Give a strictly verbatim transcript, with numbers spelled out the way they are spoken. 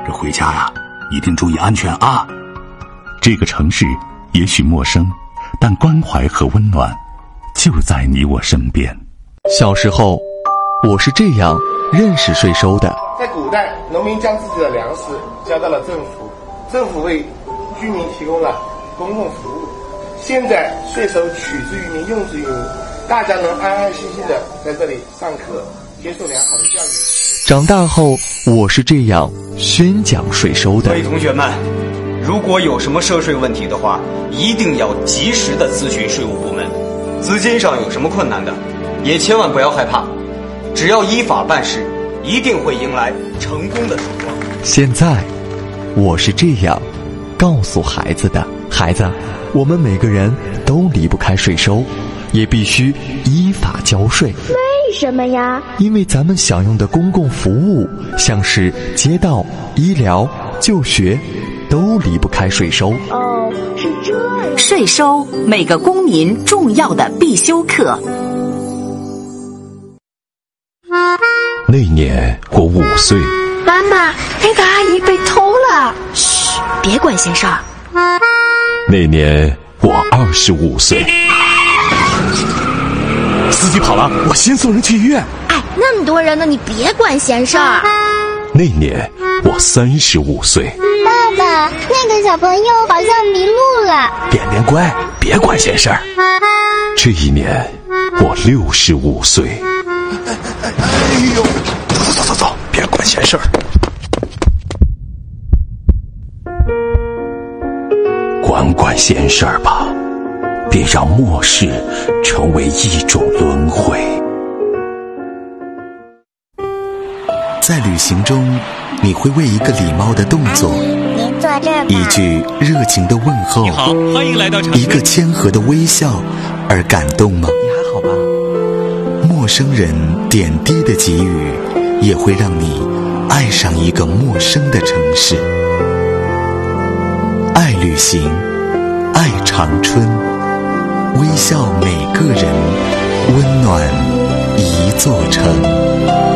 这回家呀，一定注意安全啊。 这个城市也许陌生，但关怀和温暖就在你我身边。 小时候，我是这样认识税收的。 在古代，农民将自己的粮食交到了政府，政府为居民提供了公共服务。现在税收取之于民，用之于民，大家能安安心心的在这里上课，接受良好的教育。 长大后，我是这样宣讲税收的。 各位同学们，如果有什么涉税问题的话，一定要及时的咨询税务部门。资金上有什么困难的，也千万不要害怕，只要依法办事，一定会迎来成功的曙光。 现在，我是这样告诉孩子的：孩子，我们每个人都离不开税收，也必须依法交税。 为什么呀？ 因为咱们享用的公共服务，像是街道、医疗、就学，都离不开税收。 哦，是这样。 税收，每个公民重要的必修课。 那年我五岁。 妈妈，那个阿姨被偷了。嘘，别管闲事儿。 那年我二十五岁。 司机跑了，我先送人去医院。 哎，那么多人呢，你别管闲事儿。 那年我三十五岁。 爸爸，那个小朋友好像迷路了。 便便乖，别管闲事儿。这一年我六十五岁。 哎呦，走走走走，别管闲事儿。 管管闲事儿吧，别让漠视成为一种轮回。 在旅行中，你会为一个礼貌的动作， 您坐这儿吧， 一句热情的问候， 你好，欢迎来到长一个谦和的微笑而感动吗？ 你还好吧？ 陌生人点滴的给予，也会让你爱上一个陌生的城市。爱旅行，爱长春，微笑每个人，温暖一座城。